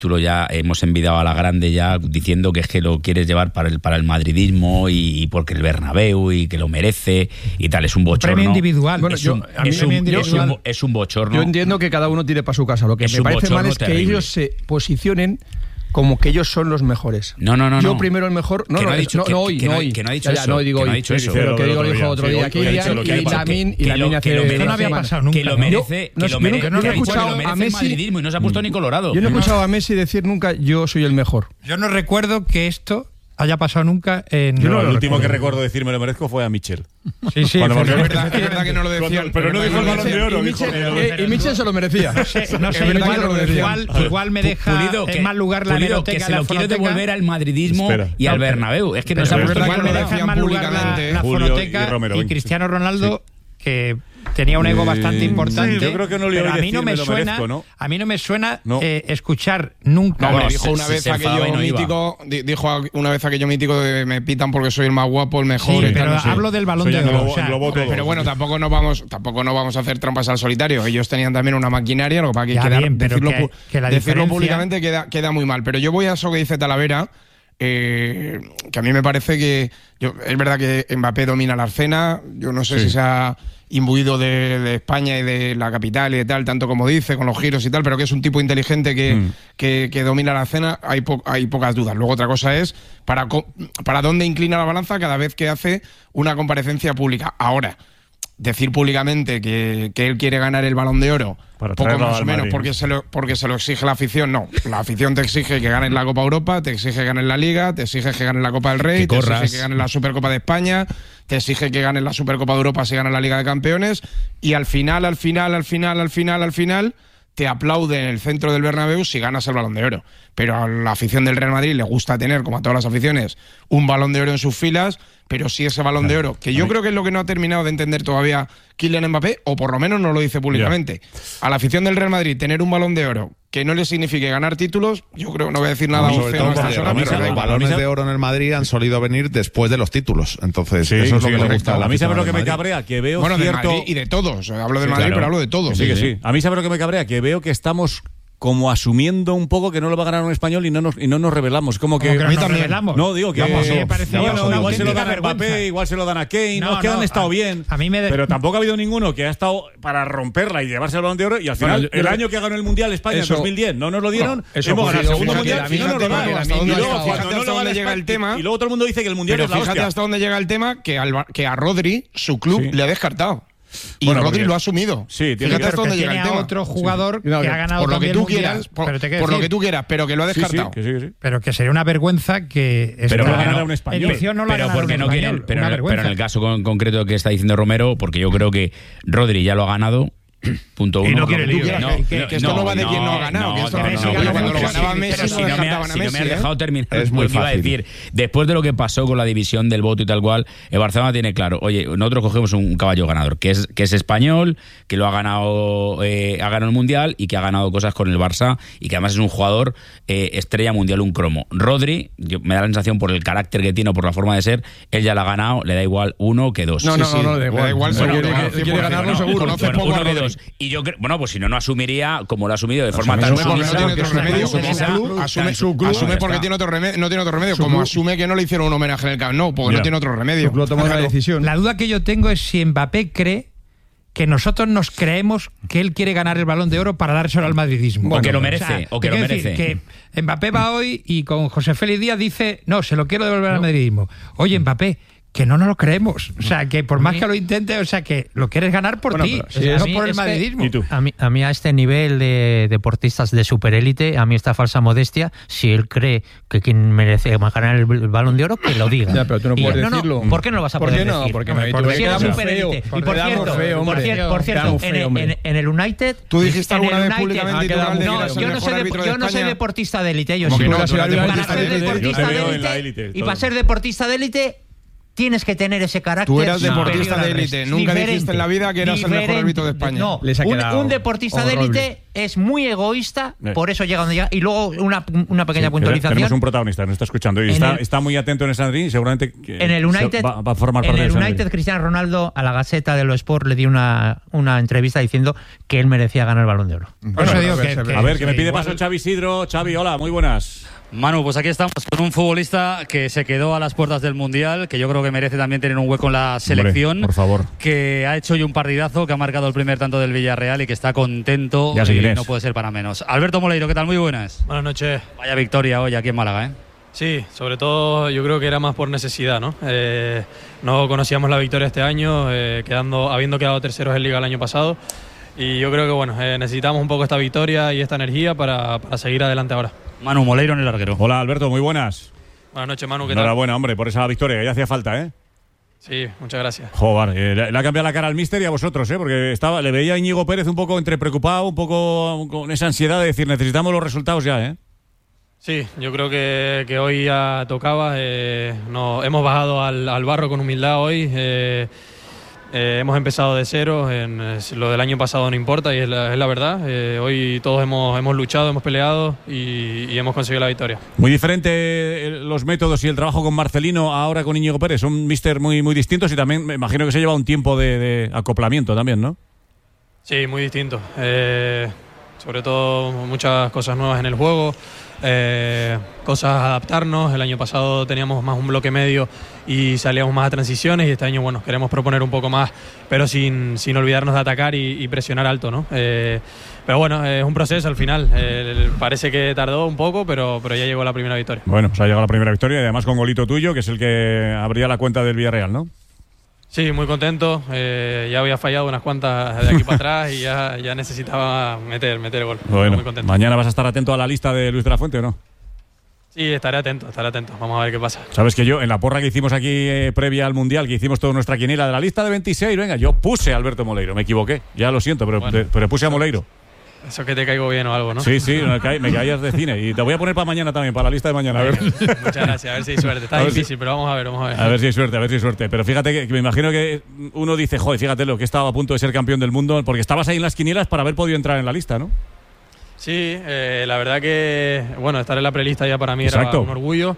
tú ya hemos envidiado a la grande ya diciendo que es que lo quieres llevar para el madridismo y porque el Bernabéu y que lo merece y tal, es un bochorno. Premio individual. Bueno, Es un bochorno. Yo entiendo que cada uno tire para su casa. Lo que me parece mal es que ellos se posicionen como que ellos son los mejores. No. Yo primero el mejor. No ha dicho eso. No digo hoy. Pero que digo otro día. Aquí y Lamin hace. Eso no había pasado nunca. Que lo merece. Yo no he escuchado a Messi y no se ha puesto ni colorado. Yo no he escuchado a Messi decir nunca yo soy el mejor. Yo no recuerdo que esto haya pasado nunca en... Yo el último que recuerdo decir me lo merezco fue a Michel. Sí, es verdad que no lo decía. Pero no dijo el Balón de Oro. Y Michel se lo merecía. No sé, igual me deja Pulido, en mal lugar la hemeroteca. Que se lo quiero devolver al madridismo y al Bernabéu. Es que nos ha puesto igual me deja en mal lugar la fonoteca y Cristiano Ronaldo, que tenía un ego bastante importante. Sí, yo creo que no le pero a mí no me suena, a mí no me suena escuchar nunca. Dijo una vez aquello mítico de me pitan porque soy el más guapo, el mejor. Sí, pero hablo del Balón de Oro. Pero bueno, tampoco no vamos a hacer trampas al solitario. Ellos tenían también una maquinaria, lo que pasa que decirlo públicamente queda muy mal. Pero yo voy a eso que dice Talavera. Que a mí me parece que es verdad que Mbappé domina la escena. Yo no sé si se ha imbuido de España y de la capital y de tal, tanto como dice, con los giros y tal, pero que es un tipo inteligente que domina la escena, hay pocas dudas. Luego otra cosa es para dónde inclina la balanza cada vez que hace una comparecencia pública. Ahora, decir públicamente que él quiere ganar el Balón de Oro, poco más o menos, porque se lo exige la afición. No, la afición te exige que ganes la Copa Europa, te exige que ganes la Liga, te exige que ganes la Copa del Rey, te exige que ganes la Supercopa de España, te exige que ganes la Supercopa de Europa si ganas la Liga de Campeones, y al final te aplaude en el centro del Bernabéu si ganas el Balón de Oro. Pero a la afición del Real Madrid le gusta tener, como a todas las aficiones, un Balón de Oro en sus filas, pero si ese Balón de Oro, que yo creo que es lo que no ha terminado de entender todavía Kylian Mbappé, o por lo menos no lo dice públicamente. A la afición del Real Madrid tener un Balón de Oro que no le signifique ganar títulos, yo creo que no voy a decir nada sobre todo porque los balones de oro en el Madrid han solido venir después de los títulos. Entonces, eso es lo que le gusta. A mí sabe lo que me cabrea, que veo cierto... de Madrid y de todos. Hablo del Madrid, pero hablo de todos. Sí. A mí sabe lo que me cabrea, que veo que estamos como asumiendo un poco que no lo va a ganar un español y no nos revelamos. Como que a mí también. No, digo que igual se lo dan a Mbappé, Mbappé, igual se lo dan a Kane, que han estado bien. Pero tampoco ha habido ninguno que ha estado para romperla y llevarse el Balón de Oro, y al final, el año que ganó el Mundial España en 2010, no nos lo dieron, hemos ganado el segundo Mundial y no nos lo dan. Y luego cuando no lo gana llega el tema, y luego todo el mundo dice que el Mundial es la hostia. Fíjate hasta dónde llega el tema, que a Rodri, su club, le ha descartado. Y Rodri lo ha asumido. Sí, fíjate hasta dónde llega el tema. Otro jugador que ha ganado por lo que tú quieras, por lo que tú quieras, pero que lo ha descartado. Sí. Pero que sería una vergüenza que pero no ganar un español. Pero porque no quieren. Pero en el caso concreto que está diciendo Romero, porque yo creo que Rodri ya lo ha ganado. Punto uno. Y no quiere lío. Que esto no va de quién no ha ganado. Cuando lo ganaba Messi, si no me has dejado terminar, es muy fácil. Iba a decir, después de lo que pasó con la división del voto y tal cual, el Barcelona tiene claro, oye, nosotros cogemos un caballo ganador, que es español, que lo ha ganado el Mundial y que ha ganado cosas con el Barça y que además es un jugador estrella mundial, un cromo. Rodri, me da la sensación por el carácter que tiene o por la forma de ser, él ya la ha ganado, le da igual uno que dos. No, le da igual, seguro. Quiere ganarlo seguro. Conoces poco a Rodri. Y yo creo, bueno, pues si no asumiría como lo ha asumido de forma tan sumisa. Asume porque no tiene otro remedio. Como asume que no le hicieron un homenaje en el Camp Nou, porque no tiene otro remedio. La decisión. La duda que yo tengo es si Mbappé cree que nosotros nos creemos que él quiere ganar el Balón de Oro para dárselo al madridismo. O que lo merece. Decir, que Mbappé va hoy y con José Félix Díaz dice, no, se lo quiero devolver al madridismo. Oye, Mbappé, que no nos lo creemos. O sea, que por más que lo intente, o sea, que lo quieres ganar por ti, no por el madridismo. A mí a este nivel de deportistas de superélite, a mí esta falsa modestia, si él cree que quien merece ganar el Balón de Oro, que lo diga. Ya, pero tú no puedes decirlo. ¿Por qué no lo vas a poder decir? Porque si eres superélite. Y por cierto, en el United... ¿Tú dijiste alguna vez públicamente yo no soy deportista de élite. Yo sí. Para ser deportista de élite y para ser deportista de élite tienes que tener ese carácter. Tú eras deportista de élite, nunca dijiste en la vida que eras el mejor árbitro de España. No, un deportista de élite es muy egoísta, por eso llega donde llega. Y luego una pequeña puntualización. Tenemos un protagonista, nos está escuchando y está muy atento en el Sanedrín y seguramente en el United, va a formar parte del United. Cristiano Ronaldo a la Gaceta de los Sport le dio una entrevista diciendo que él merecía ganar el Balón de Oro. A ver, que me pide paso Xavi Isidro. Xavi, hola, muy buenas. Manu, pues aquí estamos con un futbolista que se quedó a las puertas del Mundial, que yo creo que merece también tener un hueco en la selección. Hombre, por favor. Que ha hecho hoy un partidazo, que ha marcado el primer tanto del Villarreal y que está contento y no puede ser para menos. Alberto Moleiro, ¿qué tal? Muy buenas. Buenas noches. Vaya victoria hoy aquí en Málaga, ¿eh? Sí, sobre todo yo creo que era más por necesidad, ¿no? No conocíamos la victoria este año, habiendo quedado terceros en Liga el año pasado. Y yo creo que bueno, necesitamos un poco esta victoria y esta energía para seguir adelante ahora. Manu Moleiro en el larguero. Hola Alberto, muy buenas. Buenas noches, Manu, ¿qué tal? Enhorabuena, hombre, por esa victoria, que ya hacía falta, ¿eh? Sí, muchas gracias. Joder, le ha cambiado la cara al míster y a vosotros, ¿eh? Porque le veía a Íñigo Pérez un poco entre preocupado, un poco con esa ansiedad de decir, necesitamos los resultados ya, ¿eh? Sí, yo creo que hoy ya tocaba. Hemos bajado al barro con humildad hoy. Hemos empezado de cero, lo del año pasado no importa y es la verdad. Hoy todos hemos luchado, hemos peleado y hemos conseguido la victoria. Muy diferente los métodos y el trabajo con Marcelino ahora con Íñigo Pérez. Son míster muy, muy distintos y también me imagino que se lleva un tiempo de acoplamiento también, ¿no? Sí, muy distinto. Sobre todo muchas cosas nuevas en el juego. Cosas a adaptarnos. El año pasado teníamos más un bloque medio y salíamos más a transiciones y este año bueno, queremos proponer un poco más, pero sin olvidarnos de atacar y presionar alto, ¿no? Pero bueno, es un proceso al final. Parece que tardó un poco, pero ya llegó la primera victoria. Bueno, pues ha llegado la primera victoria y además con golito tuyo, que es el que abría la cuenta del Villarreal, ¿no? Sí, muy contento. Ya había fallado unas cuantas de aquí para atrás y ya necesitaba meter el gol. Bueno, muy contento. ¿Mañana vas a estar atento a la lista de Luis de la Fuente o no? Sí, estaré atento. Vamos a ver qué pasa. Sabes que yo, en la porra que hicimos aquí previa al Mundial, que hicimos toda nuestra quiniela de la lista de 26, venga, yo puse a Alberto Moleiro. Me equivoqué, ya lo siento, pero puse a Moleiro. Eso que te caigo bien o algo, ¿no? Sí, me caías de cine. Y te voy a poner para mañana también, para la lista de mañana. A ver. Muchas gracias, a ver si hay suerte. Está difícil, pero vamos a ver. A ver si hay suerte. Pero fíjate que me imagino que uno dice, joder, fíjate lo que estaba a punto de ser campeón del mundo, porque estabas ahí en las quinielas para haber podido entrar en la lista, ¿no? Sí, la verdad que, bueno, estar en la prelista ya para mí era un orgullo.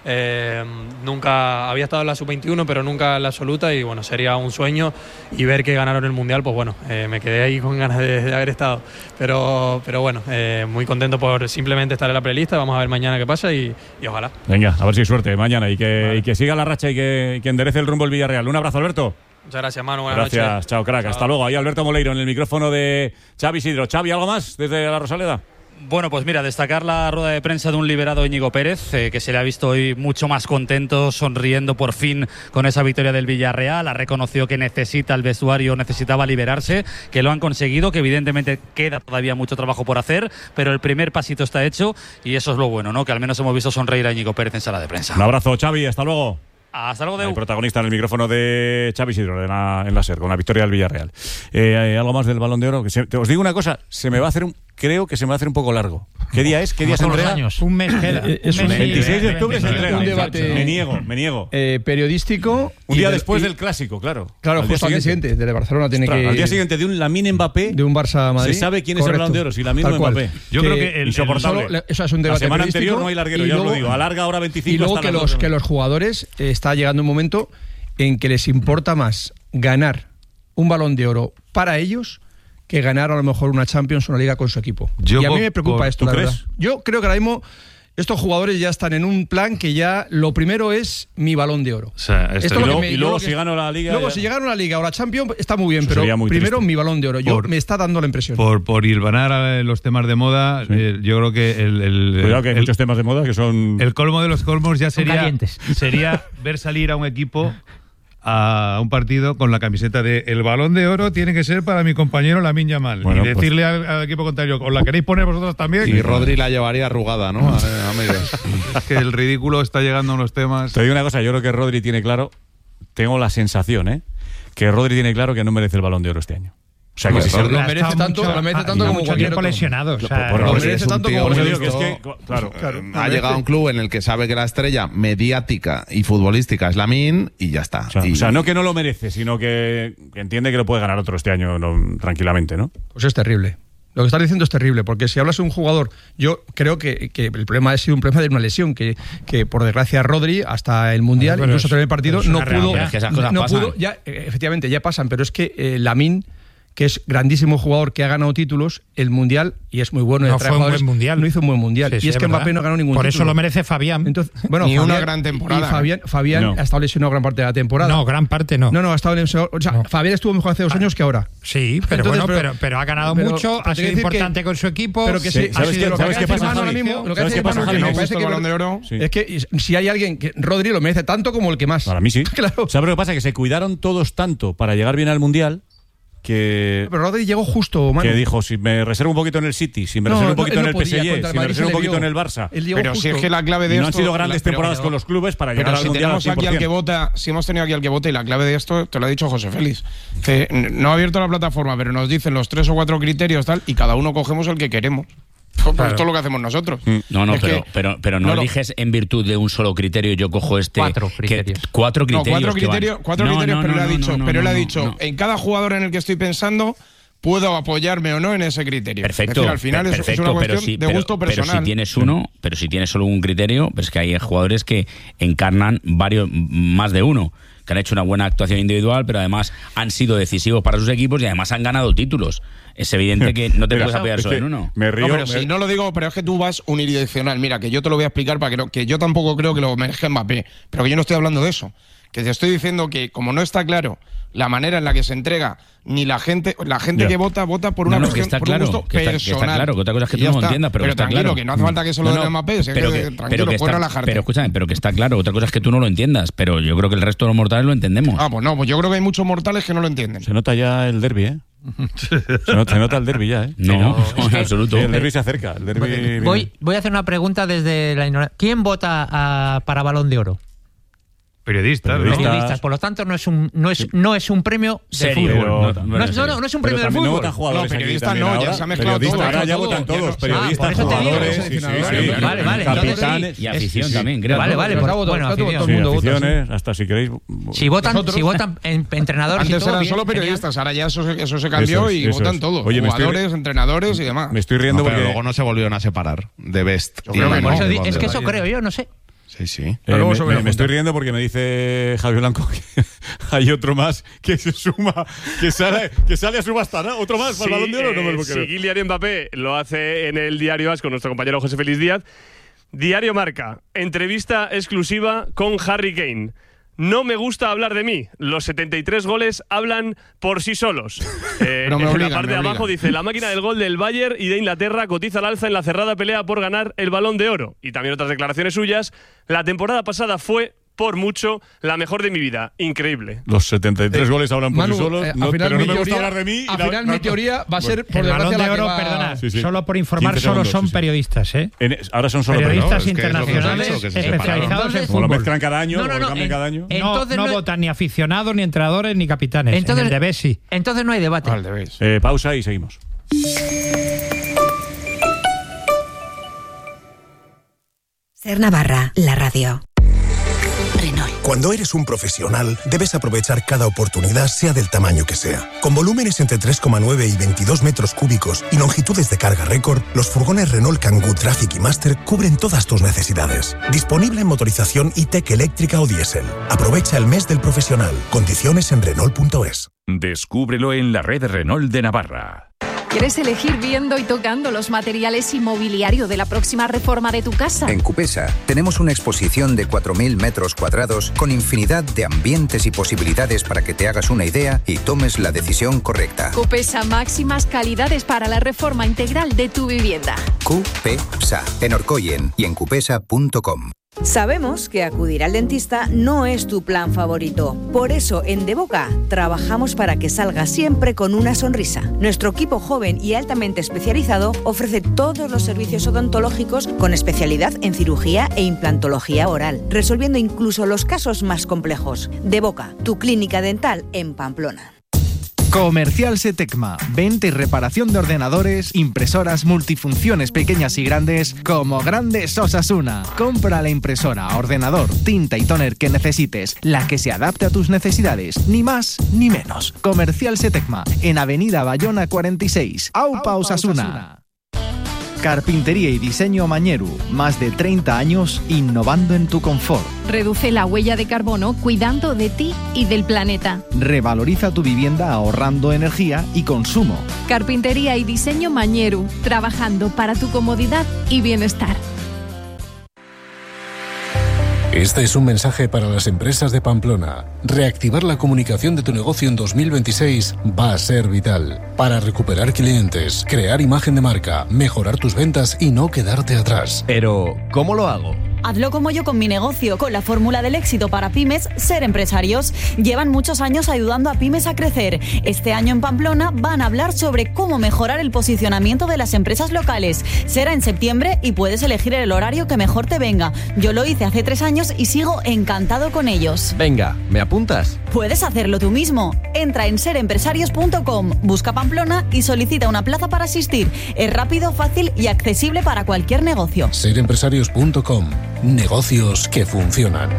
Nunca había estado en la sub-21, pero nunca en la absoluta, y bueno, sería un sueño, y ver que ganaron el Mundial, pues bueno, me quedé ahí con ganas de haber estado, pero bueno, muy contento por simplemente estar en la prelista. Vamos a ver mañana qué pasa y ojalá. Venga, a ver si hay suerte mañana y que siga la racha y que enderece el rumbo el Villarreal. Un abrazo, Alberto. Muchas gracias, Manu. Buenas noches. Gracias, chao, crack. Hasta luego. Ahí Alberto Moleiro en el micrófono de Xavi Isidro. Xavi, ¿algo más desde la Rosaleda? Bueno, pues mira, destacar la rueda de prensa de un liberado Íñigo Pérez, que se le ha visto hoy mucho más contento, sonriendo por fin con esa victoria del Villarreal. Ha reconocido que necesita el vestuario, necesitaba liberarse, que lo han conseguido, que evidentemente queda todavía mucho trabajo por hacer, pero el primer pasito está hecho y eso es lo bueno, ¿no? Que al menos hemos visto sonreír a Íñigo Pérez en sala de prensa. Un abrazo, Xavi, hasta luego. Hasta luego, el protagonista en el micrófono de Xavi Isidro en la SER, con la victoria del Villarreal. ¿Algo más del Balón de Oro? Os digo una cosa, creo que se me va a hacer un poco largo. ¿Qué día es? ¿Qué día se entrega? Un mes queda. Es un 26 de octubre se entrega. Un debate. Me niego. Periodístico. Un día después del clásico, claro. Claro, justo al día siguiente. Desde Barcelona tiene que. Al día siguiente de un Lamine Mbappé. De un Barça Madrid. Se sabe quién es el Balón de Oro, si Lamine o Mbappé. Yo creo que insoportable. Eso es un debate. La semana anterior no hay larguero, ya os lo digo. Alarga ahora 25. Y luego que los jugadores está llegando un momento en que les importa más ganar un Balón de Oro para ellos que ganar a lo mejor una Champions o una Liga con su equipo. Y a mí me preocupa esto, la verdad. Yo creo que ahora mismo estos jugadores ya están en un plan que ya lo primero es mi Balón de Oro. O sea, y luego si gano la Liga... Luego si gano la Liga o la Champions está muy bien, pero primero triste. Mi Balón de Oro. Me está dando la impresión. Por hilvanar los temas de moda, sí. Yo creo que Cuidado que hay muchos temas de moda que son... El colmo de los colmos ya sería ver salir a un equipo a un partido con la camiseta de el Balón de Oro tiene que ser para mi compañero Lamine Yamal, y decirle al equipo contrario, ¿os la queréis poner vosotros también? Y Rodri la llevaría arrugada, ¿no? A medias. Es que el ridículo está llegando a los temas. Te digo una cosa, yo creo que Rodri tiene claro, tengo la sensación, que Rodri tiene claro que no merece el Balón de Oro este año. O O sea, que si lo merece tanto como cualquier otro. Lesionado, o sea, lo merece tanto como cualquier otro. Claro, ha llegado a un club en el que sabe que la estrella mediática y futbolística es Lamine y ya está. O sea, no que no lo merece, sino que entiende que lo puede ganar otro este año tranquilamente, ¿no? Pues es terrible. Lo que estás diciendo es terrible, porque si hablas de un jugador, yo creo que el problema ha sido un problema de una lesión, que por desgracia Rodri, hasta el Mundial, incluso hasta el partido, no pudo, ya, efectivamente, ya pasan, pero es que Lamine, que es grandísimo jugador, que ha ganado títulos, el Mundial, y es muy bueno. No hizo un buen Mundial. Sí, y es que Mbappé no ganó ningún título. Por eso lo merece Fabián. Entonces, ni una gran temporada. Y Fabián ha estado lesionado gran parte de la temporada. No, gran parte no. No, ha estado lesionado. O sea, Fabián estuvo mejor hace 2 años que ahora. Sí, pero entonces, pero ha ganado mucho, ha sido importante con su equipo. Pero que ¿Sabes qué pasa, Javi? Es que si hay alguien que Rodri lo merece tanto como el que más. Para mí sí. Claro. ¿Sabes lo que pasa? Que se cuidaron todos tanto para llegar bien al Mundial que... Pero Rodri llegó justo, Manu. Que dijo, si me reservo un poquito en el City, si me reservo un poquito en el PSG, si me reservo un poquito en el Barça. Pero si es que la clave de esto... No han sido grandes temporadas con los clubes para llegar al Mundial al 100%. Si hemos tenido aquí al que vota, y la clave de esto, te lo ha dicho José Félix, que no ha abierto la plataforma, pero nos dicen los 3 o 4 criterios tal, y cada uno cogemos el que queremos. Pues esto es lo que hacemos nosotros. Pero no eliges en virtud de un solo criterio. Yo cojo 4 criterios. 4 criterios. No, 4 criterios, pero él ha dicho, en cada jugador en el que estoy pensando, puedo apoyarme o no en ese criterio. Perfecto. Es decir, al final es una cuestión de gusto personal. Pero si tienes solo un criterio, pues que hay jugadores que encarnan más de uno, que han hecho una buena actuación individual, pero además han sido decisivos para sus equipos y además han ganado títulos. Es evidente que no te puedes apoyar solo en uno. Me río. Si no lo digo, pero es que tú vas unidireccional. Mira, que yo te lo voy a explicar para que yo tampoco creo que lo merezca Mbappé, pero que yo no estoy hablando de eso. Que te estoy diciendo que como no está claro la manera en la que se entrega, ni la gente que vota por una cuestión, por un gusto personal. Que está claro, que otra cosa es que tú no lo entiendas, pero está tranquilo, claro. que no hace falta que se lo den a Mbappé, puedes relajarte. Pero escúchame, pero que está claro, otra cosa es que tú no lo entiendas, pero yo creo que el resto de los mortales lo entendemos. Pues no, pues yo creo que hay muchos mortales que no lo entienden. Se nota ya el derbi, ¿eh? Se nota el derbi ya, ¿eh? No, en absoluto. Sí, el derbi se acerca. Voy a hacer una pregunta desde la ignorancia. ¿Quién vota para Balón de Oro? Periodistas. Por lo tanto, no es un premio de fútbol. No es un premio de fútbol. No, periodistas no, ya se ha mezclado todo. Ahora ya votan todos, periodistas, jugadores, Vale. Capitanes y afición también, creo. Vale. Bueno, aficiones, hasta si queréis. Si votan entrenadores. Antes eran solo periodistas, ahora ya eso se cambió y votan todos. Jugadores, entrenadores y demás. Me estoy riendo porque luego no se volvieron a separar de Best. Es que eso creo yo, no sé. Sí. Me estoy riendo porque me dice Javi Blanco que hay otro más que se suma, que sale a subastar, ¿no? Otro más para el Balón de Oro. No me lo puedo creer. Si Kylian Mbappé lo hace en el Diario AS con nuestro compañero José Félix Díaz. Diario Marca, entrevista exclusiva con Harry Kane. No me gusta hablar de mí. Los 73 goles hablan por sí solos. En la parte de abajo dice: la máquina del gol del Bayern y de Inglaterra cotiza al alza en la cerrada pelea por ganar el Balón de Oro. Y también otras declaraciones suyas. La temporada pasada fue, por mucho, la mejor de mi vida. Increíble. Los 73 goles hablan por sí solos. Pero no me gusta hablar de mí. Al final mi teoría va a ser, por el Balón de Oro, perdona, solo por informar, solo son periodistas, ¿eh? Ahora son solo periodistas internacionales especializados en fútbol. Lo mezclan cada año, lo cambian cada año. No votan ni aficionados, ni entrenadores, ni capitanes. Entonces, en el de Bessi. Entonces no hay debate. Pausa y seguimos. Ser Navarra, la radio. Cuando eres un profesional, debes aprovechar cada oportunidad, sea del tamaño que sea. Con volúmenes entre 3,9 y 22 metros cúbicos y longitudes de carga récord, los furgones Renault Kangoo Traffic y Master cubren todas tus necesidades. Disponible en motorización e-tech eléctrica o diésel. Aprovecha el mes del profesional. Condiciones en Renault.es. Descúbrelo en la red Renault de Navarra. ¿Quieres elegir viendo y tocando los materiales y mobiliario de la próxima reforma de tu casa? En Cupesa tenemos una exposición de 4.000 metros cuadrados con infinidad de ambientes y posibilidades para que te hagas una idea y tomes la decisión correcta. Cupesa, máximas calidades para la reforma integral de tu vivienda. Cupesa, en Orcoyen y en cupesa.com. Sabemos que acudir al dentista no es tu plan favorito. Por eso, en De Boca, trabajamos para que salgas siempre con una sonrisa. Nuestro equipo joven y altamente especializado ofrece todos los servicios odontológicos con especialidad en cirugía e implantología oral, resolviendo incluso los casos más complejos. De Boca, tu clínica dental en Pamplona. Comercial Setecma, venta y reparación de ordenadores, impresoras multifunciones pequeñas y grandes, como Grandes Osasuna. Compra la impresora, ordenador, tinta y tóner que necesites, la que se adapte a tus necesidades, ni más ni menos. Comercial Setecma, en Avenida Bayona 46, Aupa Osasuna. Carpintería y diseño Mañeru, más de 30 años innovando en tu confort. Reduce la huella de carbono cuidando de ti y del planeta. Revaloriza tu vivienda ahorrando energía y consumo. Carpintería y diseño Mañeru, trabajando para tu comodidad y bienestar. Este es un mensaje para las empresas de Pamplona. Reactivar la comunicación de tu negocio en 2026 va a ser vital para recuperar clientes, crear imagen de marca, mejorar tus ventas y no quedarte atrás. Pero, ¿cómo lo hago? Hazlo como yo con mi negocio, con la fórmula del éxito para pymes, Ser Empresarios. Llevan muchos años ayudando a pymes a crecer. Este año en Pamplona van a hablar sobre cómo mejorar el posicionamiento de las empresas locales. Será en septiembre y puedes elegir el horario que mejor te venga. Yo lo hice hace 3 años y sigo encantado con ellos. Venga, ¿me apuntas? Puedes hacerlo tú mismo. Entra en serempresarios.com, busca Pamplona y solicita una plaza para asistir. Es rápido, fácil y accesible para cualquier negocio. Serempresarios.com. Negocios que funcionan.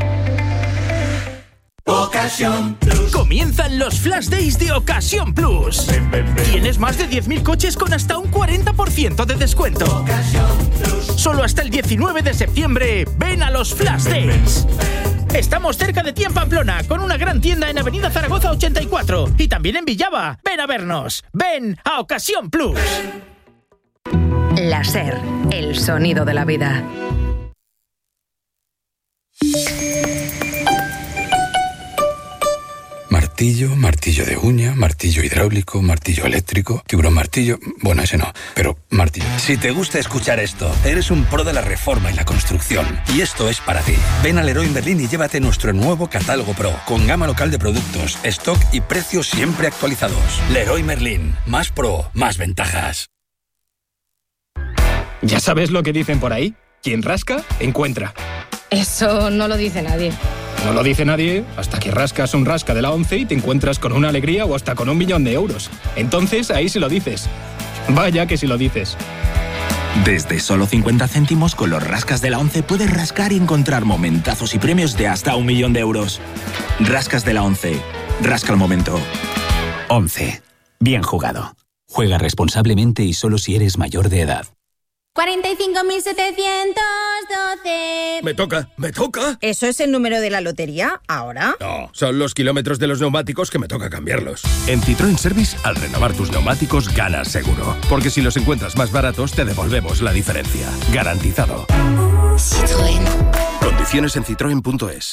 Ocasión Plus. Comienzan los Flash Days de Ocasión Plus. Tienes más de 10.000 coches con hasta un 40% de descuento. Ocasión Plus. Solo hasta el 19 de septiembre. Ven a los Flash Days. Estamos cerca de ti en Pamplona, con una gran tienda en Avenida Zaragoza 84 y también en Villava. Ven a vernos. Ven a Ocasión Plus. La SER, el sonido de la vida. Martillo, martillo de uña, martillo hidráulico, martillo eléctrico, tiburón martillo... Bueno, ese no, pero martillo. Si te gusta escuchar esto, eres un pro de la reforma y la construcción. Y esto es para ti. Ven a Leroy Merlin y llévate nuestro nuevo catálogo Pro, con gama local de productos, stock y precios siempre actualizados. Leroy Merlin, más pro, más ventajas. ¿Ya sabes lo que dicen por ahí? Quien rasca, encuentra. Eso no lo dice nadie. No lo dice nadie hasta que rascas un rasca de la ONCE y te encuentras con una alegría o hasta con 1 millón de euros. Entonces ahí sí lo dices. Vaya que sí lo dices. Desde solo 50 céntimos con los rascas de la ONCE puedes rascar y encontrar momentazos y premios de hasta 1 millón de euros. Rascas de la ONCE. Rasca el momento. ONCE. Bien jugado. Juega responsablemente y solo si eres mayor de edad. 45.712. Me toca. ¿Eso es el número de la lotería ahora? No, son los kilómetros de los neumáticos que me toca cambiarlos. En Citroën Service, al renovar tus neumáticos, ganas seguro. Porque si los encuentras más baratos, te devolvemos la diferencia. Garantizado. Citroën. Condiciones en citroen.es.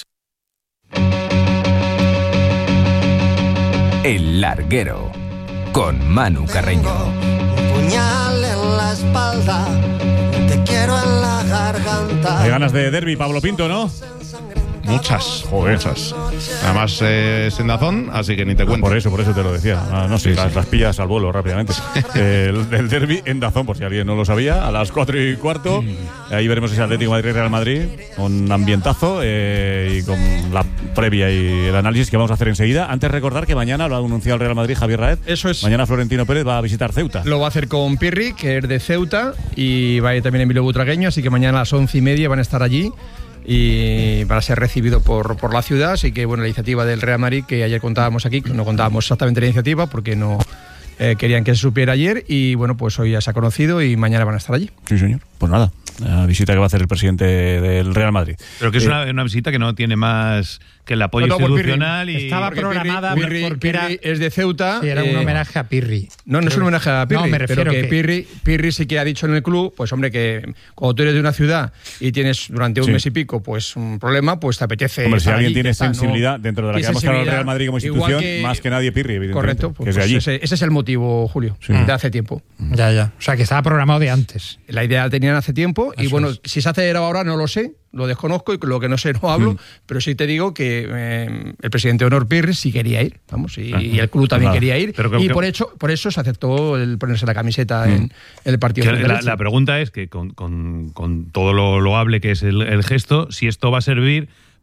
El Larguero, con Manu Carreño. Puñal en la espalda, te quiero en la garganta. Hay ganas de derbi, Pablo Pinto, ¿no? Muchas, muchas. Además es en Dazón, así que ni te cuento. Por eso te lo decía. No sé, sí, las pillas al vuelo rápidamente. el derbi en Dazón, por si alguien no lo sabía, a las 4:15. Ahí veremos ese Atlético Madrid-Real Madrid, con ambientazo y con la previa y el análisis que vamos a hacer enseguida. Antes recordar que mañana lo ha anunciado el Real Madrid, Javier Raed. Eso es. Mañana Florentino Pérez va a visitar Ceuta. Lo va a hacer con Pirri, que es de Ceuta, y va a ir también Emilio Butragueño, así que mañana a las 11:30 van a estar allí y van a ser recibidos por la ciudad. Así que bueno, la iniciativa del Real Madrid, que ayer contábamos aquí, no contábamos exactamente la iniciativa porque no querían que se supiera ayer, y bueno, pues hoy ya se ha conocido y mañana van a estar allí. Sí, señor. Pues nada, la visita que va a hacer el presidente del Real Madrid. Pero que es una visita que no tiene más que el apoyo institucional. Y estaba programada porque Pirri es de Ceuta. Sí, era un homenaje a Pirri. No es un homenaje a Pirri, no, me refiero pero que Pirri sí que ha dicho en el club, pues hombre, que cuando tú eres de una ciudad y tienes durante un mes y pico pues un problema, pues te apetece. Hombre, si alguien tiene sensibilidad dentro de la que ha mostrado el Real Madrid como institución, más que nadie Pirri, evidentemente. Correcto, pues ese es el motivo, Julio, de hace tiempo. Ya. O sea, que estaba programado de antes. La idea la tenían hace tiempo. Y bueno, si se hace ahora no lo sé, lo desconozco, y lo que no sé no hablo, pero sí te digo que el presidente Honor Pirri sí quería ir, vamos, y el club también quería ir, y por eso se aceptó el ponerse la camiseta en el partido. La pregunta es que con todo lo loable que es el gesto, si esto va a servir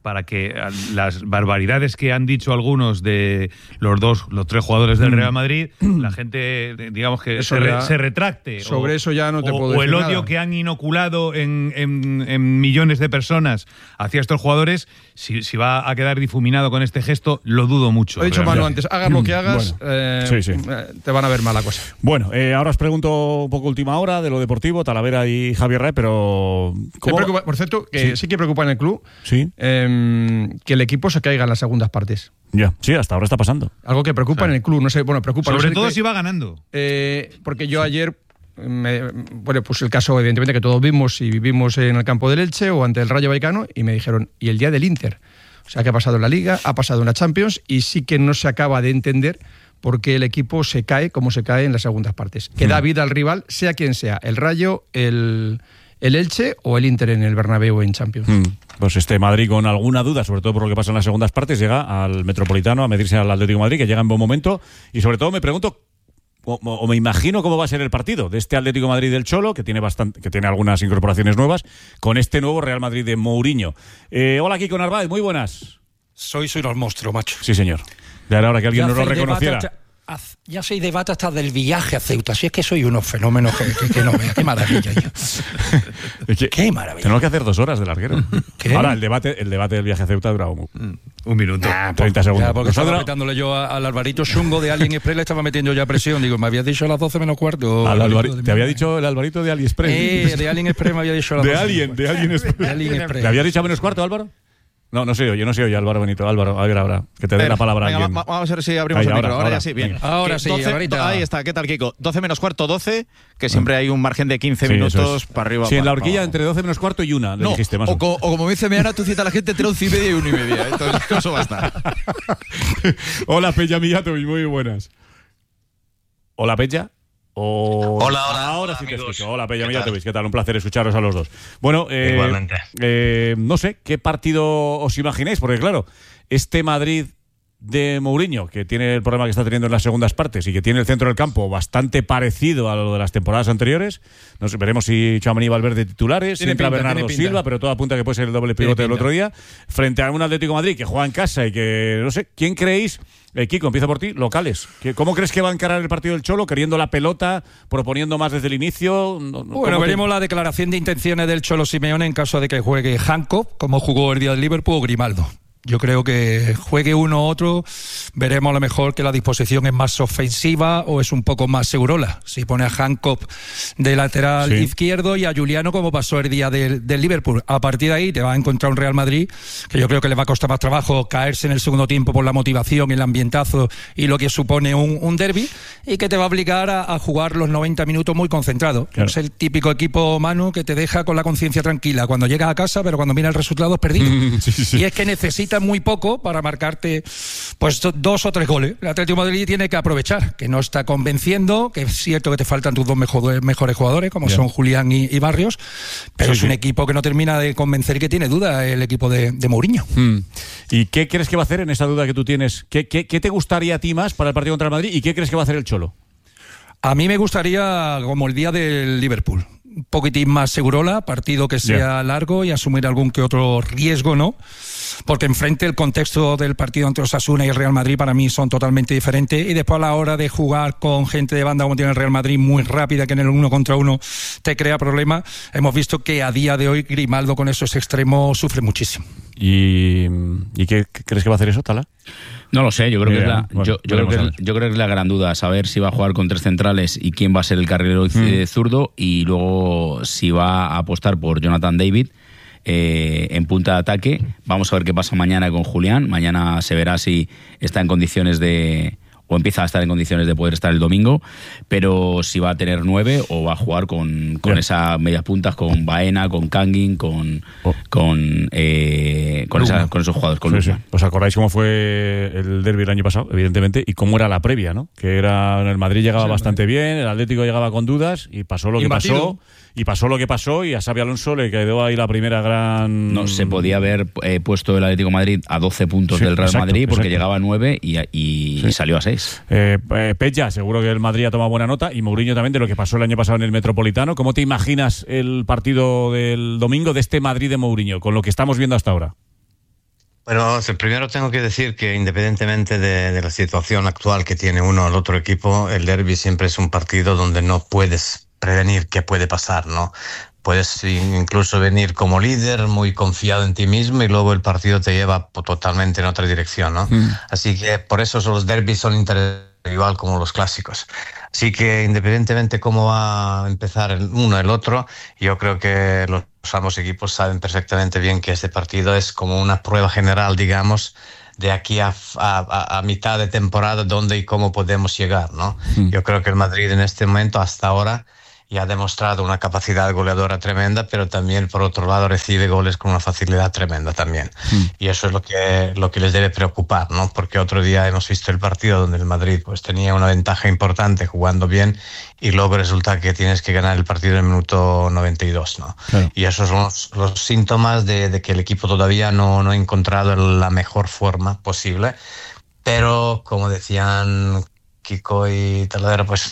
para que las barbaridades que han dicho algunos de los 3 jugadores del Real Madrid, la gente, digamos que se retracte. Sobre eso ya no te puedo decir o el odio nada. que han inoculado en millones de personas hacia estos jugadores, si va a quedar difuminado con este gesto, lo dudo mucho. He dicho Manu antes, hagas lo que hagas, te van a ver mala cosa. Bueno, ahora os pregunto un poco última hora de lo deportivo, Talavera y Javier Ray, pero... Por cierto, que sí que preocupa en el club que el equipo se caiga en las segundas partes. Ya, sí, hasta ahora está pasando. Algo que preocupa en el club, no sé, preocupa. Sobre todo si va ganando. Porque yo ayer, pues el caso evidentemente que todos vimos y vivimos en el campo del Elche o ante el Rayo Vallecano, y me dijeron, ¿y el día del Inter? O sea, que ha pasado en la Liga, ha pasado en la Champions, y sí que no se acaba de entender por qué el equipo se cae como se cae en las segundas partes. Que da vida al rival, sea quien sea, el Rayo, el Elche o el Inter en el Bernabéu en Champions. Pues Madrid, con alguna duda, sobre todo por lo que pasa en las segundas partes, llega al Metropolitano a medirse al Atlético de Madrid, que llega en buen momento, y sobre todo me pregunto, o me imagino cómo va a ser el partido de este Atlético de Madrid del Cholo, que tiene algunas incorporaciones nuevas, con este nuevo Real Madrid de Mourinho. Hola, Kiko Narváez, muy buenas. Sois unos monstruos, macho. Sí, señor. Ya era hora que alguien nos lo reconociera. Ya soy debate hasta del viaje a Ceuta. Si es que soy unos fenómenos que no vea. Qué maravilla. Qué maravilla. Tenemos que hacer 2 horas de larguero. ¿Qué? Ahora, el debate del viaje a Ceuta dura un minuto. 30 segundos. Ya, porque estaba metándole yo al Alvarito Chungo de AliExpress, le estaba metiendo ya presión. Digo, me habías dicho a las 12 menos cuarto. ¿Te había dicho el Alvarito de AliExpress? De AliExpress me había dicho a las 12. De AliExpress. ¿Le había dicho a menos cuarto, Álvaro? No soy yo, Álvaro Benito. Álvaro, a ver ahora, que te dé la palabra a alguien. Vamos a ver si abrimos el micro. Ahora ya sí, bien. Ahora sí, 12, ahí está, ¿qué tal, Kiko? 12 menos cuarto, 12, que siempre hay un margen de 15 minutos para arriba. Sí, en la horquilla entre 12 menos cuarto y 1, le dijiste más. O como dice Meana, tú citas a la gente entre 11 y media y 1 y media. Entonces, eso va a estar. Hola, Peña Millatovic, muy buenas. Hola, Peña. Hola, ahora sí te escucho. Hola, Peña Millatovic, ¿qué tal? Un placer escucharos a los dos. Bueno, igualmente. No sé, ¿qué partido os imagináis? Porque claro, este Madrid de Mourinho, que tiene el problema que está teniendo en las segundas partes y que tiene el centro del campo bastante parecido a lo de las temporadas anteriores, no sé, veremos si Tchouaméni va a volver de titulares, si entra Bernardo Silva, pero todo apunta que puede ser el doble pivote del otro día, frente a un Atlético de Madrid que juega en casa y que, no sé, ¿quién creéis? Kiko, empiezo por ti, locales. ¿Cómo crees que va a encarar el partido del Cholo? ¿Queriendo la pelota? ¿Proponiendo más desde el inicio? Bueno, veremos la declaración de intenciones del Cholo Simeone en caso de que juegue Hancock, como jugó el día del Liverpool, o Grimaldo. Yo creo que juegue uno u otro, veremos a lo mejor que la disposición es más ofensiva o es un poco más segurola. Si pone a Hancock de lateral izquierdo y a Juliano como pasó el día del Liverpool. A partir de ahí te va a encontrar un Real Madrid que yo creo que le va a costar más trabajo caerse en el segundo tiempo por la motivación, el ambientazo y lo que supone un derbi, y que te va a obligar a jugar los 90 minutos muy concentrado. Claro. Es el típico equipo, Manu, que te deja con la conciencia tranquila cuando llegas a casa, pero cuando mira el resultado es perdido. Y es que necesita muy poco para marcarte pues 2 o 3 goles. El Atlético de Madrid tiene que aprovechar que no está convenciendo, que es cierto que te faltan tus 2 mejores jugadores como son Julián y Barrios, pero es un equipo que no termina de convencer y que tiene duda el equipo de Mourinho. ¿Y qué crees que va a hacer en esa duda que tú tienes? ¿Qué te gustaría a ti más para el partido contra el Madrid y qué crees que va a hacer el Cholo? A mí me gustaría como el día del Liverpool, un poquitín más segurola, partido que sea largo y asumir algún que otro riesgo, ¿no? Porque enfrente el contexto del partido entre Osasuna y el Real Madrid para mí son totalmente diferentes, y después a la hora de jugar con gente de banda como tiene el Real Madrid, muy rápida, que en el 1 contra 1 te crea problemas, hemos visto que a día de hoy Grimaldo con esos extremos sufre muchísimo. ¿Y qué crees que va a hacer eso, Tala? No lo sé, yo creo que es la gran duda, saber si va a jugar con 3 centrales y quién va a ser el carrilero zurdo, y luego si va a apostar por Jonathan David en punta de ataque. Vamos a ver qué pasa mañana con Julián. Mañana se verá si está en condiciones o empieza a estar en condiciones de poder estar el domingo, pero si va a tener 9 o va a jugar con esas medias puntas, con Baena, con Kangin, con esos jugadores. ¿Os acordáis cómo fue el derbi el año pasado? Evidentemente, y cómo era la previa, ¿no? Que era, el Madrid llegaba bastante bien, el Atlético llegaba con dudas y pasó lo que pasó. Y pasó lo que pasó, y a Xabi Alonso le quedó ahí la primera gran... No, se podía haber puesto el Atlético de Madrid a 12 puntos del Real Madrid, porque llegaba a 9 y salió a 6. Peña, seguro que el Madrid ha tomado buena nota, y Mourinho también, de lo que pasó el año pasado en el Metropolitano. ¿Cómo te imaginas el partido del domingo de este Madrid de Mourinho, con lo que estamos viendo hasta ahora? Bueno, primero tengo que decir que independientemente de la situación actual que tiene uno o el otro equipo, el derbi siempre es un partido donde no puedes prevenir qué puede pasar, ¿no? Puedes incluso venir como líder, muy confiado en ti mismo, y luego el partido te lleva totalmente en otra dirección, ¿no? Así que por eso los derbis son interesantes, igual como los clásicos. Así que independientemente cómo va a empezar el uno el otro, yo creo que los ambos equipos saben perfectamente bien que este partido es como una prueba general, digamos, de aquí a mitad de temporada, dónde y cómo podemos llegar, ¿no? Yo creo que el Madrid en este momento, hasta ahora, y ha demostrado una capacidad goleadora tremenda, pero también, por otro lado, recibe goles con una facilidad tremenda también. Y eso es lo que les debe preocupar, ¿no? Porque otro día hemos visto el partido donde el Madrid pues tenía una ventaja importante jugando bien, y luego resulta que tienes que ganar el partido en el minuto 92, ¿no? Claro. Y esos son los síntomas de que el equipo todavía no ha encontrado la mejor forma posible. Pero, como decían Kiko y Talavera, pues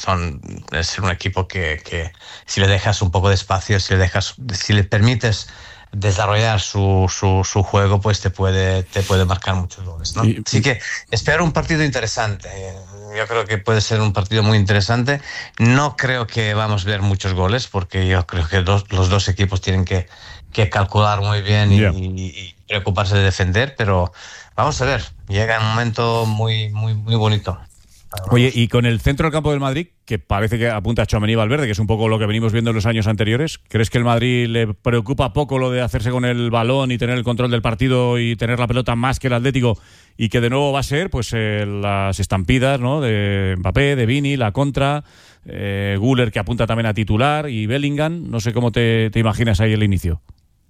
es un equipo que si le dejas un poco de espacio, si le permites desarrollar su juego, pues te puede marcar muchos goles, ¿no? Así que espero un partido interesante. Yo creo que puede ser un partido muy interesante. No creo que vamos a ver muchos goles, porque yo creo que los dos equipos tienen que calcular muy bien y preocuparse de defender, pero vamos a ver, llega un momento muy, muy, muy bonito. Oye, y con el centro del campo del Madrid, que parece que apunta a Tchouaméni y Valverde, que es un poco lo que venimos viendo en los años anteriores, ¿crees que el Madrid le preocupa poco lo de hacerse con el balón y tener el control del partido y tener la pelota más que el Atlético, y que de nuevo va a ser pues las estampidas, ¿no?, de Mbappé, de Vini, la contra, Güler, que apunta también a titular, y Bellingham? No sé cómo te imaginas ahí el inicio.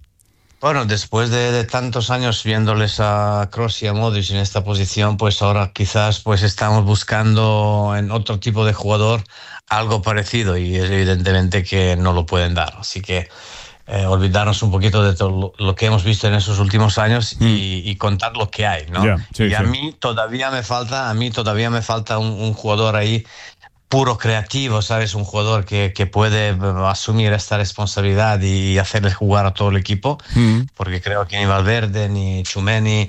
Bueno, después de tantos años viéndoles a Kroos y a Modric en esta posición, pues ahora quizás pues estamos buscando en otro tipo de jugador algo parecido, y es evidentemente que no lo pueden dar. Así que olvidarnos un poquito de todo lo que hemos visto en esos últimos años y contar lo que hay, ¿no? A mí todavía me falta un jugador ahí puro creativo, ¿sabes? Un jugador que puede asumir esta responsabilidad y hacerles jugar a todo el equipo, porque creo que ni Valverde, ni Tchouaméni,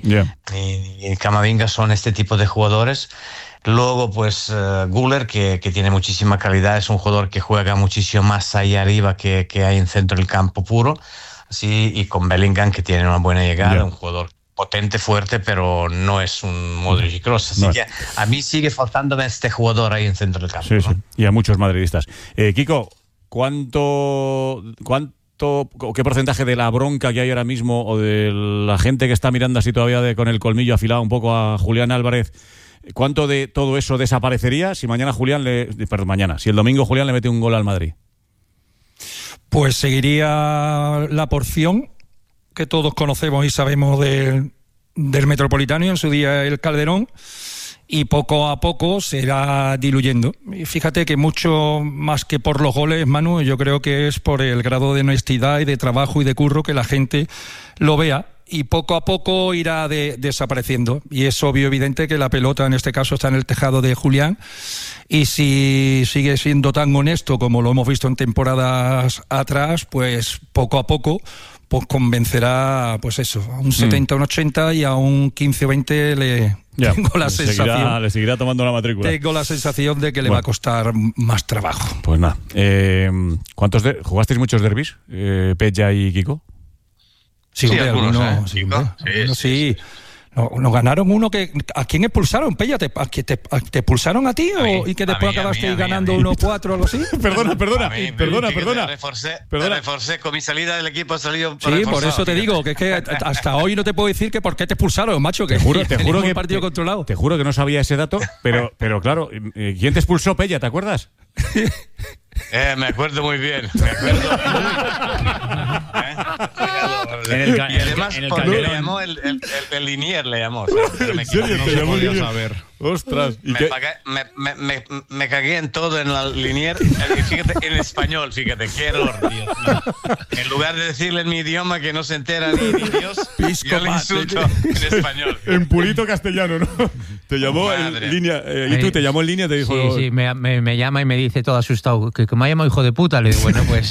ni Camavinga son este tipo de jugadores. Luego, pues, Güler, que tiene muchísima calidad, es un jugador que juega muchísimo más ahí arriba que hay en centro del campo puro. Así, y con Bellingham, que tiene una buena llegada, un jugador potente, fuerte, pero no es un Modric y Kroos. Así que a mí sigue faltándome este jugador ahí en centro del campo. Sí, ¿no? Sí. Y a muchos madridistas. Kiko, ¿qué porcentaje de la bronca que hay ahora mismo, o de la gente que está mirando así todavía con el colmillo afilado un poco a Julián Álvarez, cuánto de todo eso desaparecería si si el domingo Julián le mete un gol al Madrid? Pues seguiría la porción que todos conocemos y sabemos del Metropolitano, y en su día el Calderón, y poco a poco se irá diluyendo. Y fíjate que mucho más que por los goles, Manu, yo creo que es por el grado de honestidad y de trabajo y de curro que la gente lo vea, y poco a poco irá desapareciendo. Y es obvio, evidente, que la pelota en este caso está en el tejado de Julián, y si sigue siendo tan honesto como lo hemos visto en temporadas atrás, pues poco a poco pues convencerá, pues eso, a un 70, un 80, y a un 15 o 20 tengo la sensación. Le seguirá tomando la matrícula. Tengo la sensación de que le va a costar más trabajo. Pues nada. ¿Jugasteis muchos derbis, Peja y Kiko? Sí, algunos, sí. Nos ganaron uno que... ¿A quién expulsaron, Pella? ¿Te expulsaron a ti y que después acabaste ganando 1-4 o algo así? Perdona. Reforcé con mi salida del equipo, ha salido. Sí, por eso te digo, que es que hasta hoy no te puedo decir que por qué te expulsaron, macho. Que te juro que un partido controlado. Te juro que no sabía ese dato, pero claro, ¿quién te expulsó, Pella? ¿Te acuerdas? Me acuerdo muy bien. Y además le llamó el Linier, le llamó. ¿En serio? Te llamó Linier. Ostras. Me cagué en todo en la Linier. Fíjate, en español, fíjate, qué error, tío. En lugar de decirle en mi idioma que no se entera ni Dios, yo le insulto en español. En purito castellano, ¿no? Te llamó en línea. ¿Y tú te llamó en línea? Te dijo. Sí, me llama y me dice todo asustado que me ha llamado hijo de puta. Le digo, bueno, pues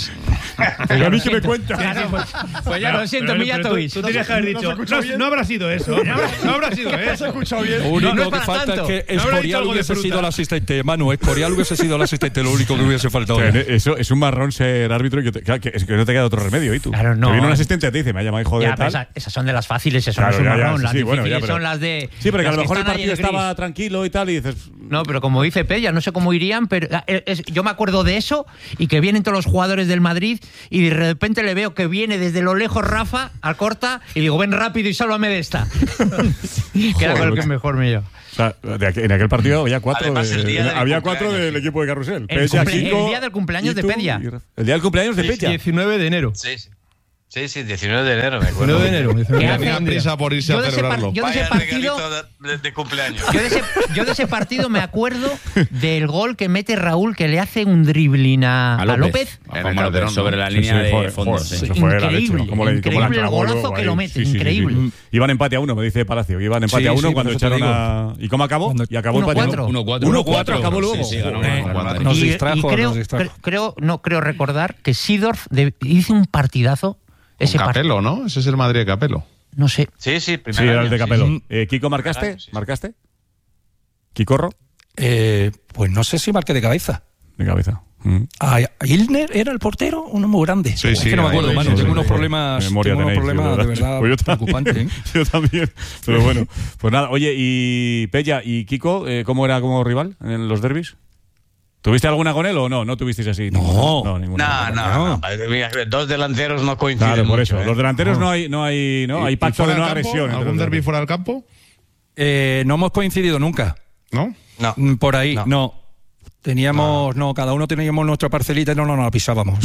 A mí que me cuenta. Claro, pues ya lo siento, Mijatovic. Tú tenías que haber dicho, no habrá sido eso. No habrá sido eso. ¿Se ha escuchado bien? Lo único que falta es que Escorial hubiese sido el asistente. Manu, Escorial hubiese sido el asistente, lo único que hubiese faltado. Eso es un marrón ser árbitro y es que no te queda otro remedio. ¿Y tú? Claro, no. Te viene un asistente a ti y dice, me ha llamado hijo de tal. Esas son de las fáciles, eso no es un marrón. Las difíciles son las de. Sí, pero que a lo mejor el partido estaba tranquilo y tal y dices. No, pero como dice Pella, no sé cómo irían, pero yo me acuerdo de eso y que vienen todos los jugadores del Madrid y de repente le veo que viene desde lo lejos Rafa al corta y digo, ven rápido y sálvame de esta. Que era con el que mejor me lleva. O sea, en aquel partido había cuatro. Había cuatro del equipo de Carrusel. El día del cumpleaños de Pedia. El día del cumpleaños de Pedia. 19 de enero. Sí, 19 de enero, me acuerdo. 19 de enero. Tenían prisa por irse a celebrarlo. Yo de ese partido de cumpleaños. Yo de ese partido me acuerdo del gol que mete Raúl, que le hace un dribbling a López. Sobre la línea de fondo. Eso fue la leche. Increíble el golazo que lo mete, increíble. Iban empate a 1, me dice Palacio. Iban empate a 1 cuando echaron a. ¿Y cómo acabó? Y acabó empate a 1. 1-4 acabó luego. Nos distrajo. Creo recordar que Seedorf hizo un partidazo. Ese Capello, ¿no? Ese es el Madrid de Capello. No sé. Sí, primero. Sí, era el de Capello. Kiko, ¿marcaste? ¿Marcaste? ¿Kikorro? Pues no sé si marqué de cabeza. De cabeza. ¿Ilner era el portero? Uno muy grande. Sí, es que no me acuerdo, mano. Tengo unos problemas, de verdad preocupantes. Yo también. Pero bueno, pues nada. Oye, y Pella y Kiko, ¿cómo era como rival en los derbis? ¿Tuviste alguna con él o no? ¿No tuvisteis así? No, ninguna. No. Dos delanteros no coinciden. Claro, por eso. Los delanteros no hay pacto de no agresión. ¿Algún derbi fuera del campo? No hemos coincidido nunca. ¿No? No. Por ahí, no. Teníamos, cada uno teníamos nuestra parcelita y no la pisábamos.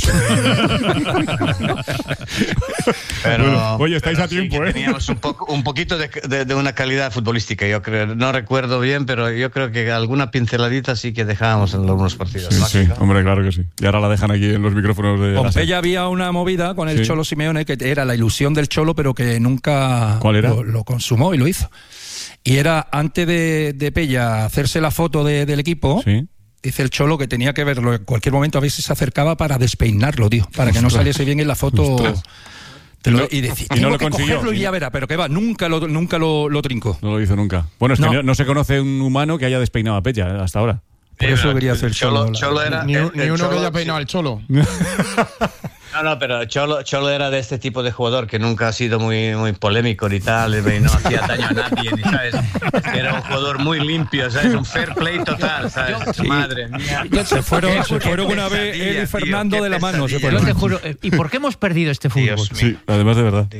Pero, bueno, oye, estáis a tiempo, ¿eh? Teníamos un poquito de una calidad futbolística, yo creo. No recuerdo bien, pero yo creo que alguna pinceladita sí que dejábamos en algunos partidos. Sí, hombre, claro que sí. Y ahora la dejan aquí en los micrófonos de. Con Pella había una movida con el Cholo Simeone que era la ilusión del Cholo, pero que nunca lo consumó y lo hizo. Y era antes de Pella hacerse la foto del equipo. Sí. Dice el Cholo que tenía que verlo en cualquier momento, a ver si se acercaba para despeinarlo, tío, para que no saliese bien en la foto. Y decía, y no lo que consiguió. Cogerlo y ya verá, pero que va, nunca lo trincó. No lo hizo nunca. Bueno, es que no se conoce un humano que haya despeinado a Pella hasta ahora. Por eso quería hacer Cholo era ni uno que haya peinado al Cholo. No, pero Cholo era de este tipo de jugador que nunca ha sido muy polémico ni tal, y no hacía daño a nadie, ni sabes. Era un jugador muy limpio, ¿sabes? Un fair play total, ¿sabes? Sí. Madre mía. Se fueron una vez él y Fernando de la mano. Yo te juro, ¿y por qué hemos perdido este fútbol? Sí, además de verdad.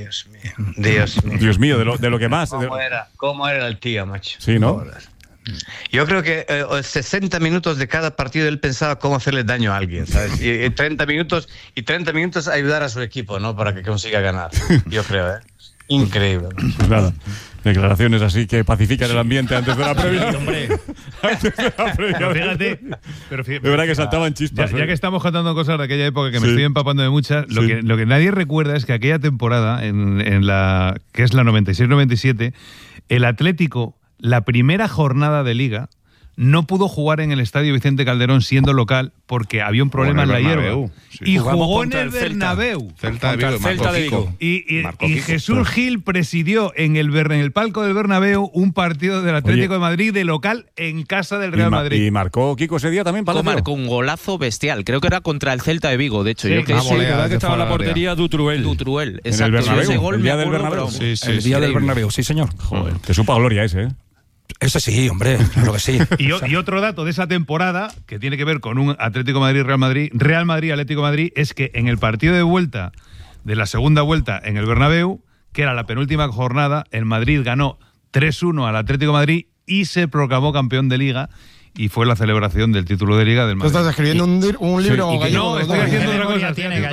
Dios mío, de lo que más. ¿Cómo era el tío, macho? Sí, ¿no? Yo creo que 60 minutos de cada partido él pensaba cómo hacerle daño a alguien, ¿sabes? Y 30 minutos ayudar a su equipo, ¿no? Para que consiga ganar. Yo creo, ¿eh? Increíble. Pues nada, declaraciones así que pacifican el ambiente antes de la previa. Hombre. Antes de la previa. Pero fíjate, de verdad que saltaban chispas. Ya que estamos contando cosas de aquella época que me estoy empapando de muchas, lo que nadie recuerda es que aquella temporada, en la que es la 96-97, el Atlético, la primera jornada de Liga, no pudo jugar en el Estadio Vicente Calderón siendo local porque había un problema en la hierba. Sí. Y jugó en el Bernabéu. Celta de Vigo. Y Jesús Gil presidió en el palco del Bernabéu un partido del Atlético de Madrid de local en casa del Real Madrid. Y marcó Kiko ese día también. Marcó un golazo bestial. Creo que era contra el Celta de Vigo, de hecho. Sí, que estaba en la portería Dutruel. Exacto. Ese gol el día del Bernabéu. El día del Bernabéu, sí, señor. Joder, te supo a gloria ese, ¿eh? Ese sí, hombre, claro que sí. Y otro dato de esa temporada, que tiene que ver con un Atlético Madrid-Real Madrid, Atlético Madrid, es que en el partido de vuelta, de la segunda vuelta en el Bernabéu, que era la penúltima jornada, el Madrid ganó 3-1 al Atlético Madrid y se proclamó campeón de Liga. Y fue la celebración del título de Liga del Madrid. ¿Tú estás escribiendo un libro gallego? No, estoy haciendo otra cosa.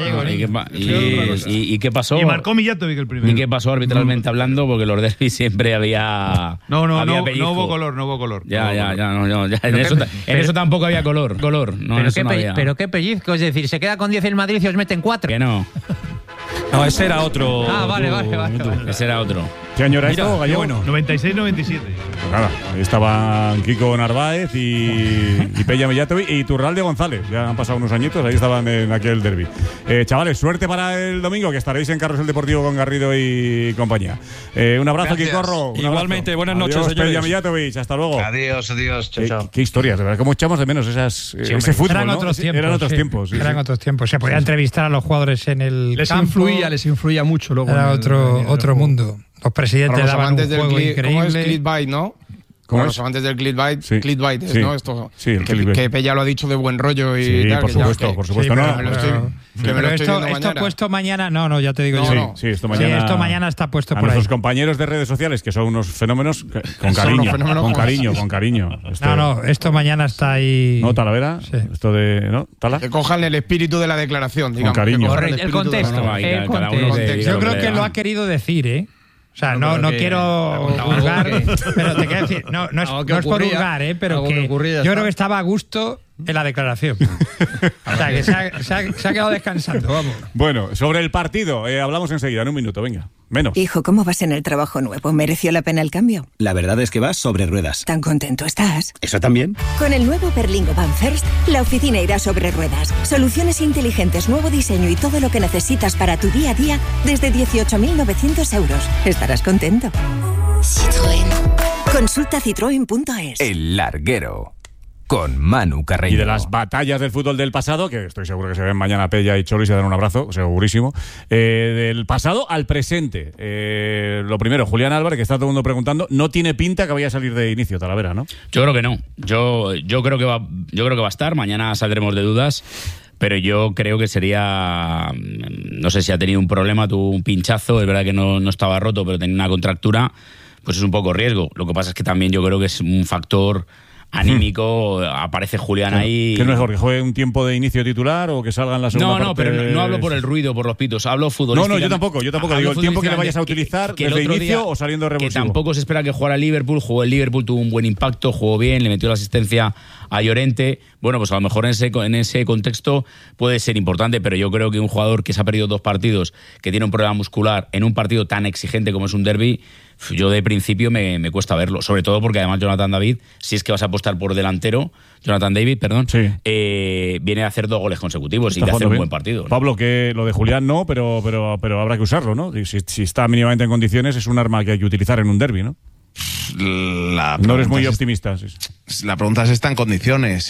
¿Y qué pasó? Y marcó Mijatovic el primero. ¿Y qué pasó arbitralmente hablando? Porque los derbis siempre había. No hubo color. Ya. En eso tampoco había color. No, pero qué pellizco, es decir, se queda con 10 el Madrid y os meten 4. Que no. No, ese era otro. Vale. Ese era otro. ¿Qué año era esto, Gallego? Bueno. 96-97. Pues nada, ahí estaban Kiko Narváez y Pella Mellatovic y Turralde González. Ya han pasado unos añitos, ahí estaban en aquel derbi. Chavales, suerte para el domingo, que estaréis en Carrusel Deportivo con Garrido y compañía. Un abrazo, Quicorro. Igualmente, buenas noches, adiós, señores. Pella Mellatovic, hasta luego. Adiós, chao. Qué historias, de verdad, cómo echamos de menos ese fútbol, eran ¿no? otros tiempos. Eran otros tiempos. Eran otros tiempos. Se podía entrevistar a los jugadores en el campo. Les influía mucho luego. Era otro mundo. Los presidentes daban un juego increíble. ¿Cómo es clickbait, no? Para los amantes del clickbait, clickbait es, ¿no? Esto, que Pella lo ha dicho de buen rollo y tal. Por supuesto. Sí, pero esto puesto mañana. No, ya te digo yo. Sí, esto mañana está puesto por ahí. A nuestros compañeros de redes sociales, que son unos fenómenos, con cariño. No, esto mañana está ahí. ¿No, Talavera? Sí. Esto de. ¿No? ¿Tala? Que cojan el espíritu de la declaración, digamos. Con cariño. El contexto. Yo creo que lo ha querido decir, ¿eh? O sea, no quiero juzgar, pero te quiero decir, no es por juzgar, pero que yo creo que estaba a gusto en la declaración. O sea, que se ha quedado descansando, vamos. Bueno, sobre el partido, hablamos enseguida, en un minuto, venga. Menos. Hijo, ¿cómo vas en el trabajo nuevo? ¿Mereció la pena el cambio? La verdad es que vas sobre ruedas. ¿Tan contento estás? ¿Eso también? Con el nuevo Berlingo Van First, la oficina irá sobre ruedas. Soluciones inteligentes, nuevo diseño y todo lo que necesitas para tu día a día desde 18.900 euros. Estarás contento. Citroën. Consulta citroen.es. El Larguero. Con Manu Carreño. Y de las batallas del fútbol del pasado, que estoy seguro que se ven mañana Pella y Cholo y se dan un abrazo, segurísimo. Del pasado al presente. Lo primero, Julián Álvarez, que está todo el mundo preguntando, no tiene pinta que vaya a salir de inicio, Talavera, ¿no? Yo creo que no. Yo creo que va a estar. Mañana saldremos de dudas. Pero yo creo que sería, no sé si ha tenido un problema, tuvo un pinchazo, es verdad que no estaba roto, pero tenía una contractura, pues es un poco riesgo. Lo que pasa es que también yo creo que es un factor anímico, aparece Julián ahí. ¿Qué es mejor, que juegue un tiempo de inicio titular o que salga en la segunda parte? No, pero no hablo por el ruido, por los pitos, hablo futbolísticamente. No, yo tampoco digo el tiempo que le vayas a utilizar que desde inicio o saliendo de revulsivo. Que tampoco se espera que jugara el Liverpool, jugó el Liverpool, tuvo un buen impacto, jugó bien, le metió la asistencia a Llorente. Bueno, pues a lo mejor en ese contexto puede ser importante, pero yo creo que un jugador que se ha perdido 2 partidos, que tiene un problema muscular en un partido tan exigente como es un derbi, yo de principio me cuesta verlo, sobre todo porque además Jonathan David, si es que vas a apostar por delantero, viene a hacer 2 goles consecutivos y de hacer un buen partido, ¿no? Pablo, que lo de Julián no, pero habrá que usarlo, ¿no? Si está mínimamente en condiciones, es un arma que hay que utilizar en un derbi, ¿no? No eres muy optimista. La pregunta es si está en condiciones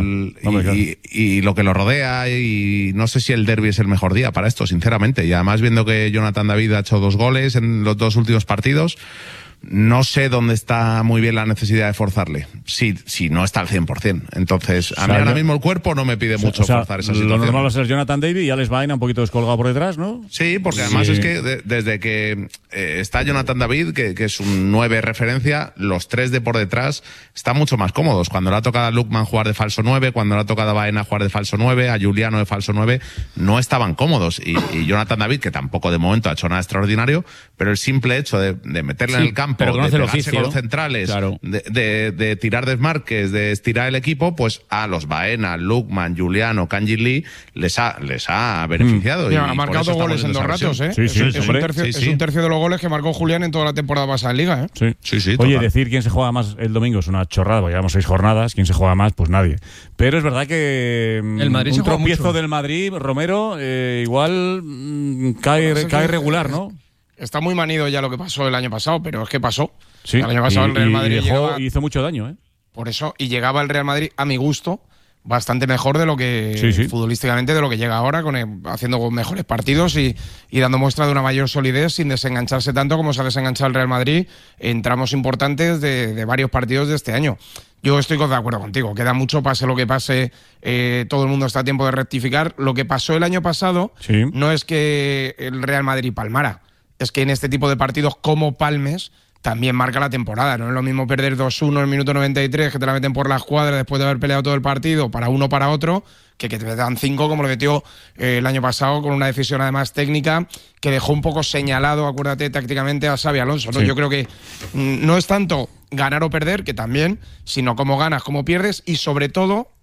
y lo que lo rodea, y no sé si el derbi es el mejor día para esto, sinceramente. Y además, viendo que Jonathan David ha hecho 2 goles en los 2 últimos partidos, no sé dónde está muy bien la necesidad de forzarle, si no está al 100%. Entonces, a mí ahora mismo el cuerpo no me pide mucho forzar esa situación. Lo normal va a ser Jonathan David y Alex Baena un poquito descolgado por detrás, ¿no? Sí, porque además es que desde que está Jonathan David, que es un 9 referencia, los 3 de por detrás están mucho más cómodos. Cuando le ha tocado a Lukman jugar de falso 9, cuando le ha tocado a Baena jugar de falso 9, a Juliano de falso 9, no estaban cómodos. Y Jonathan David, que tampoco de momento ha hecho nada extraordinario, pero el simple hecho de meterle en el campo, pero conoce el oficio, con los centrales, claro, de tirar desmarques, de estirar el equipo, pues a los Baena, Lukman, Juliano, Kanji Lee les ha beneficiado. Y ha marcado 2 goles en 2 ratos, ¿eh? Sí, es un tercio de los goles que marcó Julián en toda la temporada pasada en Liga, ¿eh? Sí. Oye, decir quién se juega más el domingo es una chorrada, porque llevamos 6 jornadas, quién se juega más, pues nadie. Pero es verdad que el Madrid un tropiezo del Madrid, Romero, igual cae regular, ¿no? Está muy manido ya lo que pasó el año pasado, pero es que pasó. Sí, el año pasado el Real Madrid hizo mucho daño, ¿eh? Por eso, y llegaba el Real Madrid, a mi gusto, bastante mejor de lo que futbolísticamente de lo que llega ahora, haciendo mejores partidos y dando muestra de una mayor solidez sin desengancharse tanto como se ha desenganchado el Real Madrid en tramos importantes de varios partidos de este año. Yo estoy de acuerdo contigo, queda mucho, pase lo que pase, todo el mundo está a tiempo de rectificar. Lo que pasó el año pasado no es que el Real Madrid palmara, es que en este tipo de partidos como palmes también marca la temporada. No es lo mismo perder 2-1 en el minuto 93, que te la meten por la escuadra después de haber peleado todo el partido para uno para otro, que te dan 5 como lo metió el año pasado, con una decisión además técnica que dejó un poco señalado, acuérdate, tácticamente a Xabi Alonso, ¿no? Yo creo que no es tanto ganar o perder, que también, sino cómo ganas, cómo pierdes y sobre todo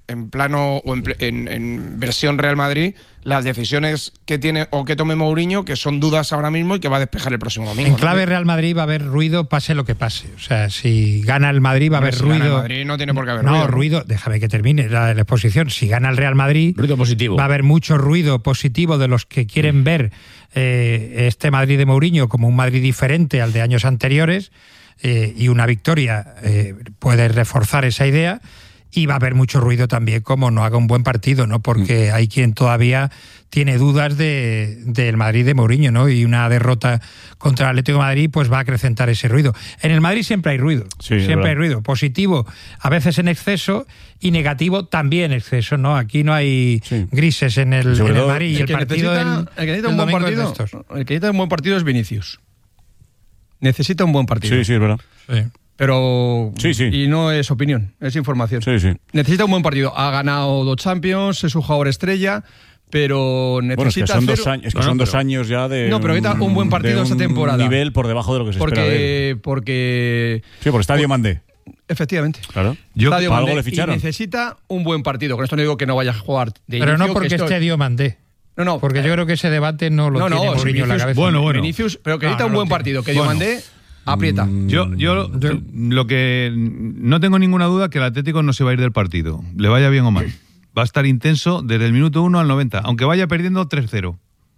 en plano o en versión Real Madrid, las decisiones que tiene o que tome Mourinho, que son dudas ahora mismo y que va a despejar el próximo domingo. En clave Real Madrid va a haber ruido, pase lo que pase. O sea, si gana el Madrid va a haber ruido. Gana el Madrid no tiene por qué haber ruido. No, ruido, déjame que termine la exposición. Si gana el Real Madrid, ruido positivo. Va a haber mucho ruido positivo de los que quieren ver este Madrid de Mourinho como un Madrid diferente al de años anteriores, y una victoria puede reforzar esa idea. Y va a haber mucho ruido también como no haga un buen partido, ¿no? Porque hay quien todavía tiene dudas del Madrid de Mourinho, ¿no? Y una derrota contra el Atlético de Madrid pues va a acrecentar ese ruido. En el Madrid siempre hay ruido, siempre hay ruido. Positivo a veces en exceso y negativo también en exceso, ¿no? Aquí no hay grises en el Madrid. Y el partido el que necesita un buen partido es Vinicius. Necesita un buen partido. Sí, es verdad. Sí. Pero y no es opinión, es información. Necesita un buen partido. Ha ganado 2 Champions, es un jugador estrella, pero necesita son 2 años ya de. No, pero necesita un buen partido esta temporada. Nivel por debajo de lo que se espera de él. Porque Estadio Mandé. Efectivamente. Claro. Estadio Mandé, algo le ficharon. Y necesita un buen partido. Con esto no digo que no vaya a jugar de pero inicio, no porque esté Diomandé. No, porque yo creo que ese debate no lo tiene Mourinho en la cabeza. Bueno. Vinicius, pero que necesita un buen partido. Que Diomandé aprieta. Yo lo que no tengo ninguna duda que el Atlético no se va a ir del partido, le vaya bien o mal. Va a estar intenso desde el minuto 1 al 90, aunque vaya perdiendo 3-0.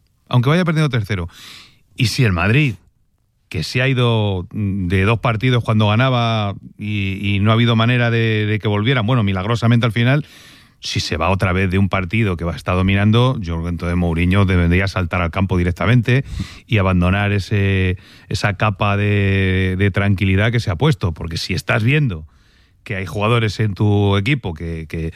Y si el Madrid, que se ha ido de 2 partidos cuando ganaba y no ha habido manera de que volvieran, bueno, milagrosamente al final, si se va otra vez de un partido que va a estar dominando, yo creo que entonces Mourinho debería saltar al campo directamente y abandonar esa capa de tranquilidad que se ha puesto. Porque si estás viendo que hay jugadores en tu equipo que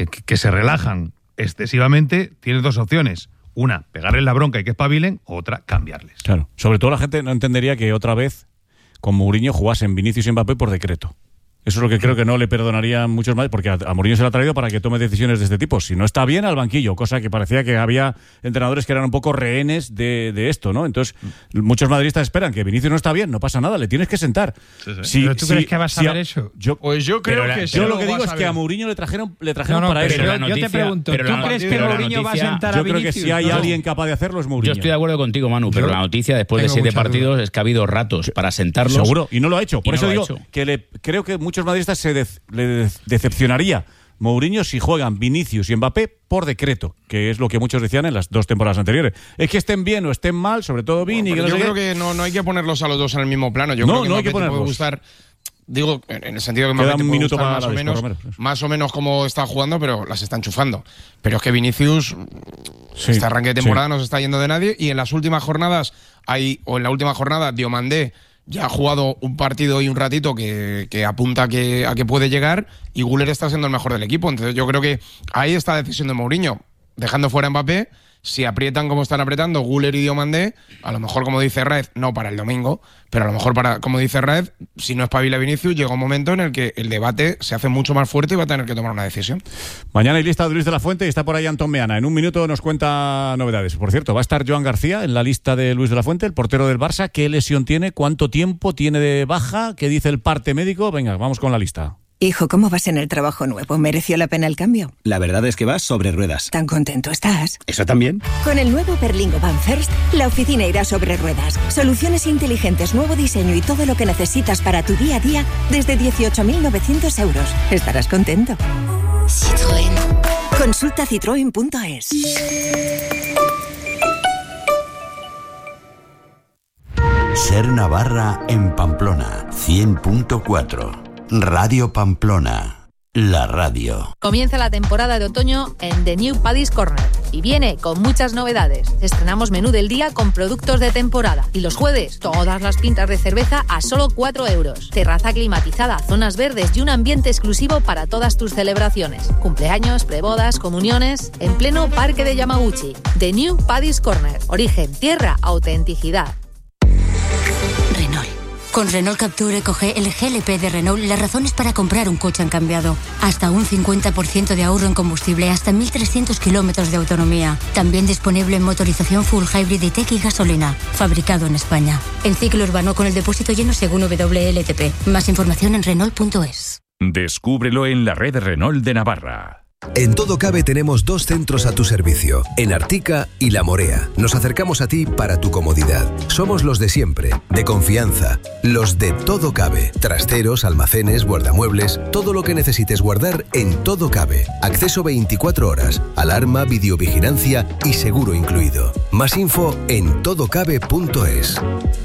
se relajan excesivamente, tienes 2 opciones. Una, pegarles la bronca y que espabilen, otra, cambiarles. Claro. Sobre todo la gente no entendería que otra vez con Mourinho jugasen Vinicius y Mbappé por decreto. Eso es lo que creo que no le perdonarían muchos más, porque a Mourinho se le ha traído para que tome decisiones de este tipo. Si no está bien, al banquillo, cosa que parecía que había entrenadores que eran un poco rehenes de esto, ¿no? Entonces, muchos madridistas esperan que Vinicius no está bien, no pasa nada, le tienes que sentar. ¿Pero tú crees que vas a ver eso? Yo creo que yo lo que digo es que a Mourinho le trajeron para eso. Yo te pregunto, ¿tú crees que Mourinho va a sentar a Vinicius? Yo creo que si hay alguien capaz de hacerlo es Mourinho. Yo estoy de acuerdo contigo, Manu, pero la noticia después de 7 partidos es que ha habido ratos para sentarlos. Seguro, y no lo ha hecho. Por eso digo que creo que muchos madridistas le decepcionaría Mourinho si juegan Vinicius y Mbappé por decreto, que es lo que muchos decían en las 2 temporadas anteriores. Es que estén bien o estén mal, sobre todo Vini. Yo creo que no hay que ponerlos a los dos en el mismo plano. Yo creo que no hay que ponerlos. Puede gustar, digo, en el sentido que me puede minuto gustar más o menos como está jugando, pero las está enchufando. Pero es que Vinicius, este arranque de temporada no se está yendo de nadie, y en las últimas jornadas en la última jornada Diomandé ya ha jugado un partido y un ratito que apunta a que puede llegar, y Güler está siendo el mejor del equipo. Entonces yo creo que ahí está la decisión de Mourinho, dejando fuera a Mbappé. Si aprietan como están apretando Güler y Diomandé, a lo mejor, como dice Raed, no para el domingo, pero a lo mejor como dice Raed, si no espabila Vinicius, llega un momento en el que el debate se hace mucho más fuerte y va a tener que tomar una decisión. Mañana hay lista de Luis de la Fuente y está por ahí Antón Meana. En un minuto nos cuenta novedades. Por cierto, va a estar Joan García en la lista de Luis de la Fuente, el portero del Barça. ¿Qué lesión tiene? ¿Cuánto tiempo tiene de baja? ¿Qué dice el parte médico? Venga, vamos con la lista. Hijo, ¿cómo vas en el trabajo nuevo? ¿Mereció la pena el cambio? La verdad es que vas sobre ruedas. ¿Tan contento estás? ¿Eso también? Con el nuevo Berlingo Van First, la oficina irá sobre ruedas. Soluciones inteligentes, nuevo diseño y todo lo que necesitas para tu día a día desde 18.900 euros. Estarás contento. Citroën. Consulta citroen.es. Ser Navarra en Pamplona, 100.4. Radio Pamplona, la radio. Comienza la temporada de otoño en The New Paddy's Corner y viene con muchas novedades. Estrenamos menú del día con productos de temporada, y los jueves todas las pintas de cerveza a solo 4 euros. Terraza climatizada, zonas verdes y un ambiente exclusivo para todas tus celebraciones. Cumpleaños, prebodas, comuniones, en pleno parque de Yamaguchi. The New Paddy's Corner. Origen, tierra, autenticidad. Renault. Con Renault Capture EcoG, el GLP de Renault, las razones para comprar un coche han cambiado. Hasta un 50% de ahorro en combustible, hasta 1.300 kilómetros de autonomía. También disponible en motorización full hybrid y tech y gasolina. Fabricado en España. En ciclo urbano con el depósito lleno según WLTP. Más información en Renault.es. Descúbrelo en la red Renault de Navarra. En Todo Cabe tenemos 2 centros a tu servicio, en Artica y La Morea. Nos acercamos a ti para tu comodidad. Somos los de siempre, de confianza, los de Todo Cabe. Trasteros, almacenes, guardamuebles, todo lo que necesites guardar en Todo Cabe. Acceso 24 horas, alarma, videovigilancia y seguro incluido. Más info en todocabe.es.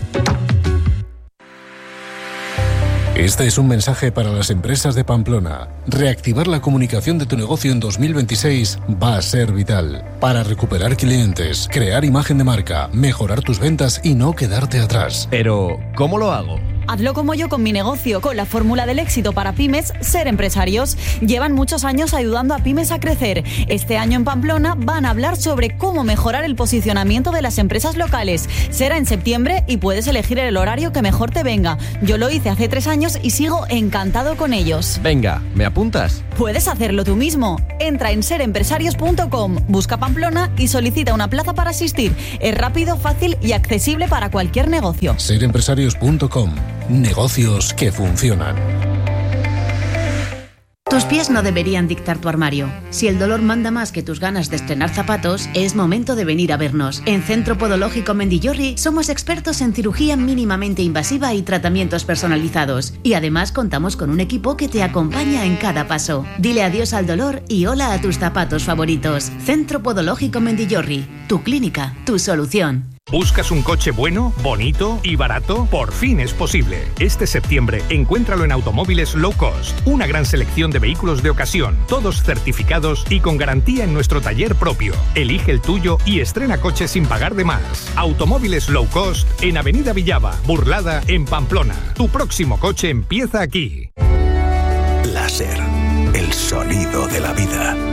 Este es un mensaje para las empresas de Pamplona. Reactivar la comunicación de tu negocio en 2026 va a ser vital para recuperar clientes, crear imagen de marca, mejorar tus ventas y no quedarte atrás. Pero, ¿cómo lo hago? Hazlo como yo con mi negocio, con la fórmula del éxito para pymes, Ser Empresarios. Llevan muchos años ayudando a pymes a crecer. Este año en Pamplona van a hablar sobre cómo mejorar el posicionamiento de las empresas locales. Será en septiembre y puedes elegir el horario que mejor te venga. Yo lo hice hace 3 años y sigo encantado con ellos. Venga, ¿me apuntas? Puedes hacerlo tú mismo. Entra en serempresarios.com, busca Pamplona y solicita una plaza para asistir. Es rápido, fácil y accesible para cualquier negocio. Serempresarios.com. Negocios que funcionan. Tus pies no deberían dictar tu armario. Si el dolor manda más que tus ganas de estrenar zapatos, es momento de venir a vernos. En Centro Podológico Mendillorri somos expertos en cirugía mínimamente invasiva y tratamientos personalizados. Y además contamos con un equipo que te acompaña en cada paso. Dile adiós al dolor y hola a tus zapatos favoritos. Centro Podológico Mendillorri. Tu clínica, tu solución. ¿Buscas un coche bueno, bonito y barato? Por fin es posible. Este septiembre encuéntralo en Automóviles Low Cost. Una gran selección de vehículos de ocasión, todos certificados y con garantía en nuestro taller propio. Elige el tuyo y estrena coche sin pagar de más. Automóviles Low Cost en Avenida Villava, Burlada, en Pamplona. Tu próximo coche empieza aquí. Láser, el sonido de la vida.